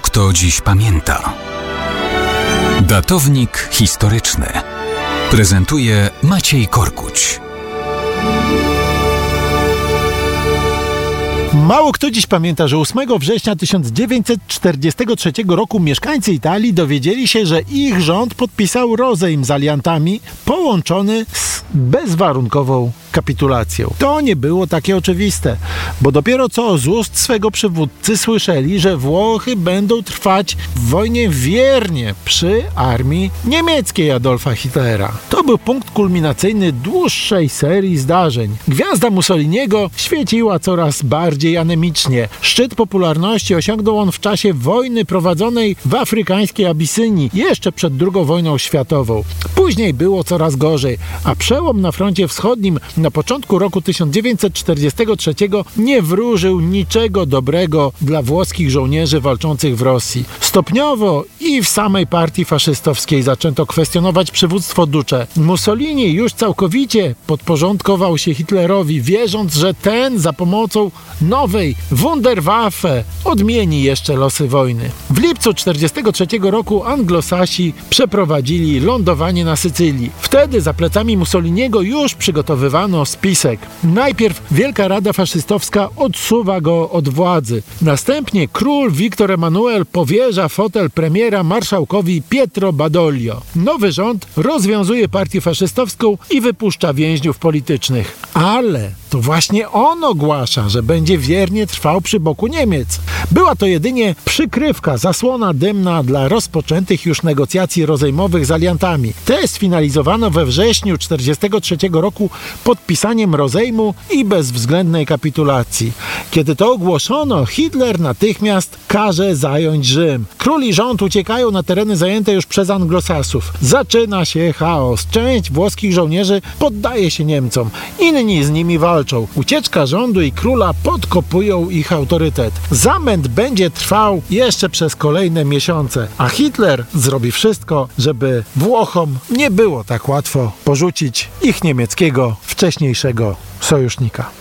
kto dziś pamięta. Datownik historyczny prezentuje Maciej Korkuć. Mało kto dziś pamięta, że 8 września 1943 roku mieszkańcy Italii dowiedzieli się, że ich rząd podpisał rozejm z aliantami połączony z bezwarunkową kapitulacją. To nie było takie oczywiste, bo dopiero co z ust swego przywódcy słyszeli, że Włochy będą trwać w wojnie wiernie przy armii niemieckiej Adolfa Hitlera. To był punkt kulminacyjny dłuższej serii zdarzeń. Gwiazda Mussoliniego świeciła coraz bardziej anemicznie. Szczyt popularności osiągnął on w czasie wojny prowadzonej w afrykańskiej Abisynii, jeszcze przed II wojną światową. Później było coraz gorzej, a przełom na froncie wschodnim na początku roku 1943 nie wróżył niczego dobrego dla włoskich żołnierzy walczących w Rosji. Stopniowo i w samej partii faszystowskiej zaczęto kwestionować przywództwo Duce. Mussolini już całkowicie podporządkował się Hitlerowi, wierząc, że ten za pomocą nowej Wunderwaffe odmieni jeszcze losy wojny. W lipcu 1943 roku Anglosasi przeprowadzili lądowanie na Sycylii. Wtedy za plecami Mussoliniego już przygotowywano spisek. Najpierw Wielka Rada Faszystowska odsuwa go od władzy. Następnie król Viktor Emanuel powierza fotel premiera marszałkowi Pietro Badoglio. Nowy rząd rozwiązuje partię faszystowską i wypuszcza więźniów politycznych. Ale to właśnie on ogłasza, że będzie wiernie trwał przy boku Niemiec. Była to jedynie przykrywka, zasłona dymna dla rozpoczętych już negocjacji rozejmowych z aliantami. Te sfinalizowano we wrześniu 1943 roku podpisaniem rozejmu i bezwzględnej kapitulacji. Kiedy to ogłoszono, Hitler natychmiast każe zająć Rzym. Król i rząd uciekają na tereny zajęte już przez Anglosasów. Zaczyna się chaos. Część włoskich żołnierzy poddaje się Niemcom. Inni z nimi walczą. Ucieczka rządu i króla podkopują ich autorytet. Zamęt będzie trwał jeszcze przez kolejne miesiące, a Hitler zrobi wszystko, żeby Włochom nie było tak łatwo porzucić ich niemieckiego wcześniejszego sojusznika.